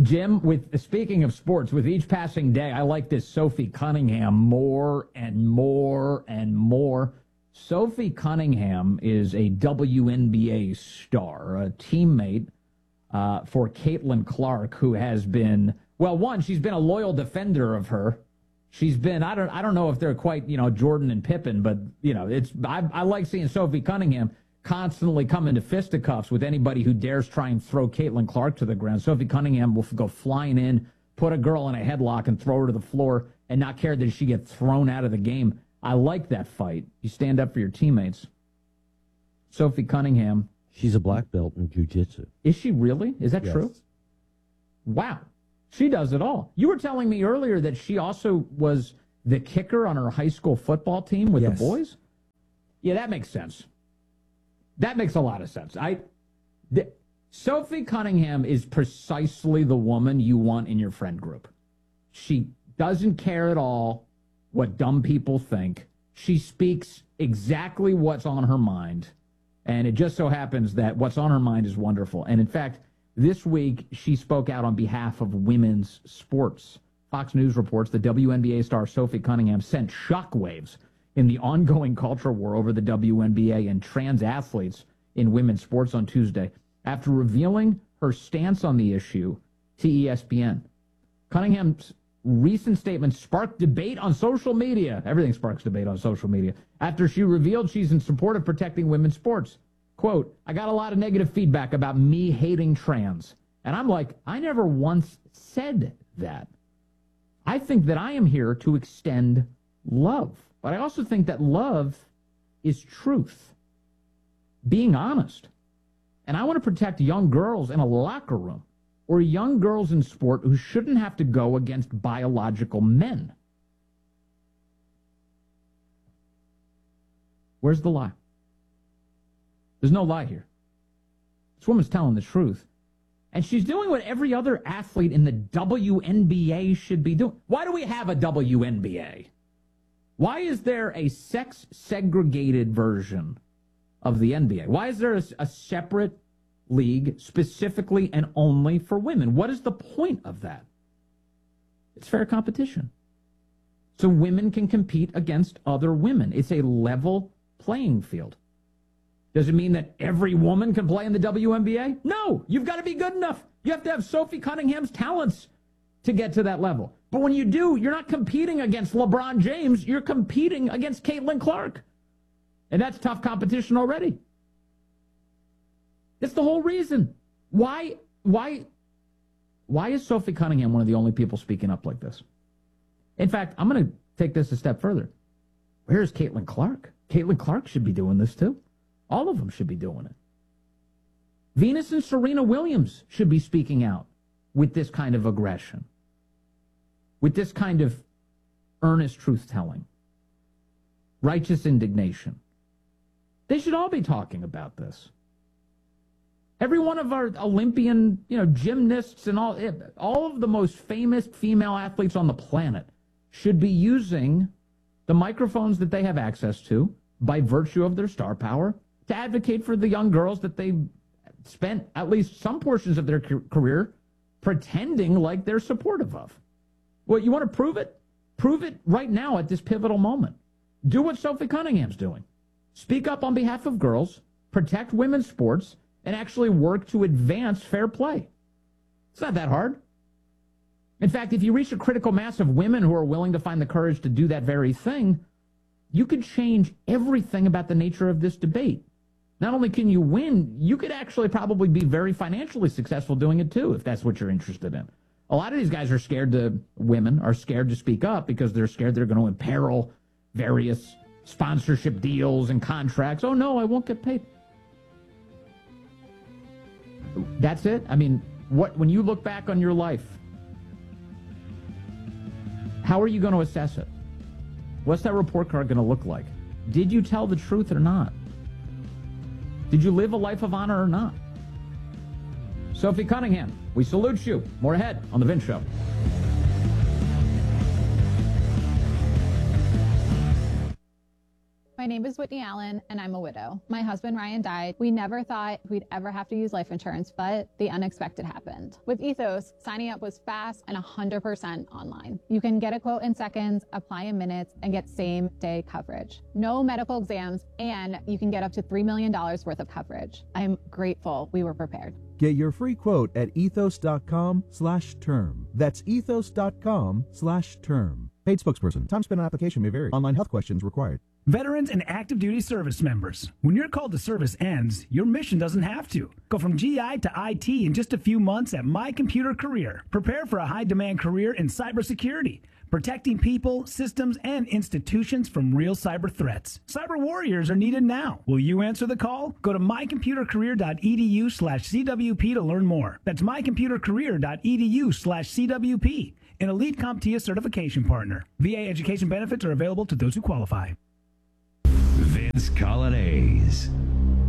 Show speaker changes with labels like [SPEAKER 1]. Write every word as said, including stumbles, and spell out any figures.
[SPEAKER 1] Jim, with speaking of sports, with each passing day, I like this Sophie Cunningham more and more and more. Sophie Cunningham is a W N B A star, a teammate uh, for Caitlin Clark, who has been, well, one, she's been a loyal defender of her. She's been, I don't I don't know if they're quite, you know, Jordan and Pippen, but, you know, it's I, I like seeing Sophie Cunningham constantly come into fisticuffs with anybody who dares try and throw Caitlin Clark to the ground. Sophie Cunningham will go flying in, put a girl in a headlock and throw her to the floor and not care that she gets thrown out of the game. I like that fight. You stand up for your teammates. Sophie Cunningham.
[SPEAKER 2] She's a black belt in jiu-jitsu.
[SPEAKER 1] Is she really? Is that
[SPEAKER 2] yes.
[SPEAKER 1] true? Wow. She does it all. You were telling me earlier that she also was the kicker on her high school football team with yes. the boys? Yeah, that makes sense. That makes a lot of sense. I, the, Sophie Cunningham is precisely the woman you want in your friend group. She doesn't care at all what dumb people think. She speaks exactly what's on her mind. And it just so happens that what's on her mind is wonderful. And in fact, this week, she spoke out on behalf of women's sports. Fox News reports that W N B A star Sophie Cunningham sent shockwaves in the ongoing culture war over the W N B A and trans athletes in women's sports on Tuesday after revealing her stance on the issue to E S P N. Cunningham's recent statement sparked debate on social media. Everything sparks debate on social media. After she revealed she's in support of protecting women's sports. Quote, I got a lot of negative feedback about me hating trans. And I'm like, I never once said that. I think that I am here to extend love. But I also think that love is truth. Being honest. And I want to protect young girls in a locker room or young girls in sport who shouldn't have to go against biological men. Where's the lie? There's no lie here. This woman's telling the truth. And she's doing what every other athlete in the W N B A should be doing. Why do we have a W N B A? Why is there a sex-segregated version of the N B A? Why is there a, a separate league specifically and only for women? What is the point of that? It's fair competition. So women can compete against other women. It's a level playing field. Does it mean that every woman can play in the W N B A? No, you've got to be good enough. You have to have Sophie Cunningham's talents to get to that level. But when you do, you're not competing against LeBron James. You're competing against Caitlin Clark. And that's tough competition already. It's the whole reason. Why, why, why is Sophie Cunningham one of the only people speaking up like this? In fact, I'm going to take this a step further. Where is Caitlin Clark? Caitlin Clark should be doing this too. All of them should be doing it. Venus and Serena Williams should be speaking out with this kind of aggression, with this kind of earnest truth-telling, righteous indignation. They should all be talking about this. Every one of our Olympian, you know, gymnasts and all, all of the most famous female athletes on the planet should be using the microphones that they have access to by virtue of their star power to advocate for the young girls that they spent at least some portions of their career pretending like they're supportive of. Well, you want to prove it? Prove it right now at this pivotal moment. Do what Sophie Cunningham's doing. Speak up on behalf of girls, protect women's sports, and actually work to advance fair play. It's not that hard. In fact, if you reach a critical mass of women who are willing to find the courage to do that very thing, you could change everything about the nature of this debate. Not only can you win, you could actually probably be very financially successful doing it too, if that's what you're interested in. A lot of these guys are scared to, women are scared to speak up because they're scared they're going to imperil various sponsorship deals and contracts. Oh no, I won't get paid. That's it? I mean, what when you look back on your life, how are you going to assess it? What's that report card going to look like? Did you tell the truth or not? Did you live a life of honor or not? Sophie Cunningham, we salute you. More ahead on The Vince Show.
[SPEAKER 3] My name is Whitney Allen, and I'm a widow. My husband, Ryan, died. We never thought we'd ever have to use life insurance, but the unexpected happened. With Ethos, signing up was fast and one hundred percent online. You can get a quote in seconds, apply in minutes, and get same-day coverage. No medical exams, and you can get up to three million dollars worth of coverage. I'm grateful we were prepared.
[SPEAKER 4] Get your free quote at ethos.com slash term. That's ethos.com slash term. Paid spokesperson. Time spent on application may vary. Online health questions required.
[SPEAKER 5] Veterans and active duty service members, when your call to service ends, your mission doesn't have to. Go from G I to I T in just a few months at My Computer Career. Prepare for a high-demand career in cybersecurity, protecting people, systems, and institutions from real cyber threats. Cyber warriors are needed now. Will you answer the call? Go to mycomputercareer.edu slash CWP to learn more. That's mycomputercareer.edu slash CWP. An elite CompTIA certification partner. V A education benefits are available to those who qualify.
[SPEAKER 6] Vince Colonnese.